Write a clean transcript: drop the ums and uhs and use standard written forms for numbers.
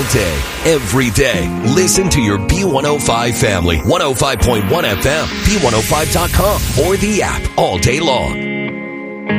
day, every day. Listen to your B105 family. 105.1 FM, B105.com, or the app all day long.